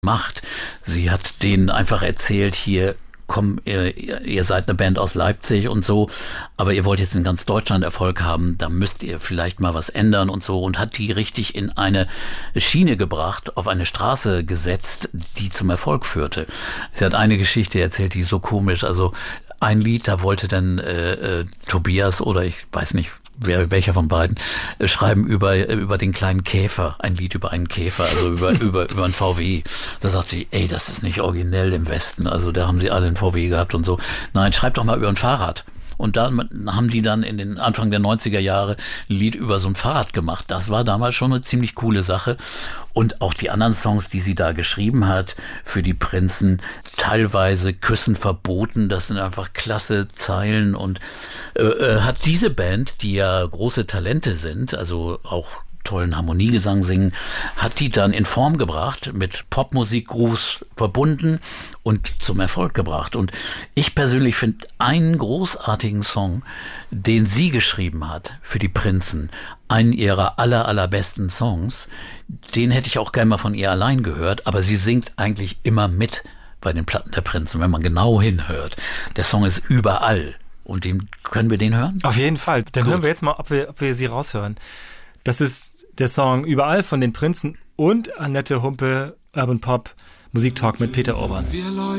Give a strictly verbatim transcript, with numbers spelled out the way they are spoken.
macht. Sie hat denen einfach erzählt, hier, komm, ihr, ihr seid eine Band aus Leipzig und so, aber ihr wollt jetzt in ganz Deutschland Erfolg haben, da müsst ihr vielleicht mal was ändern und so, und hat die richtig in eine Schiene gebracht, auf eine Straße gesetzt, die zum Erfolg führte. Sie hat eine Geschichte erzählt, die ist so komisch, also ein Lied, da wollte dann äh, äh, Tobias oder ich weiß nicht, wer, welcher von beiden, äh, schreiben über über den kleinen Käfer, ein Lied über einen Käfer, also über über über einen V W. Da sagt sie, ey, das ist nicht originell im Westen, also da haben sie alle einen V W gehabt und so. Nein, schreib doch mal über ein Fahrrad. Und da haben die dann in den Anfang der neunziger Jahre ein Lied über so ein Fahrrad gemacht. Das war damals schon eine ziemlich coole Sache. Und auch die anderen Songs, die sie da geschrieben hat für die Prinzen, teilweise Küssen verboten, das sind einfach klasse Zeilen. Und äh, hat diese Band, die ja große Talente sind, also auch tollen Harmoniegesang singen, hat die dann in Form gebracht, mit Popmusik-Grooves verbunden und zum Erfolg gebracht. Und ich persönlich finde einen großartigen Song, den sie geschrieben hat für die Prinzen, einen ihrer aller, allerbesten Songs, den hätte ich auch gerne mal von ihr allein gehört, aber sie singt eigentlich immer mit bei den Platten der Prinzen, wenn man genau hinhört. Der Song ist überall. Und den, können wir den hören? Auf jeden Fall. Dann Gut. hören wir jetzt mal, ob wir, ob wir sie raushören. Das ist der Song Überall von den Prinzen und Annette Humpe, Urban Pop, Musiktalk mit Peter Urban. Wir